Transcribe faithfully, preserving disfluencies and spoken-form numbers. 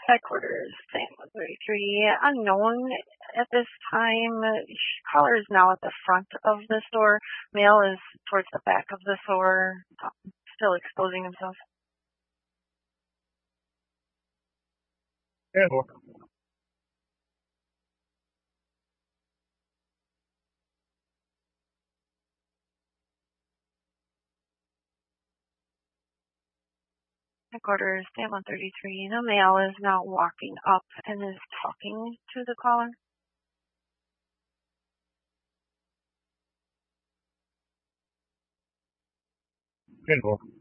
Headquarters, thing one thirty-three, unknown at this time. Caller is now at the front of the store. Male is towards the back of the store, um, still exposing himself. ten four. Headquarters, stand one thirty-three. The male is now walking up and is talking to the caller. ten four.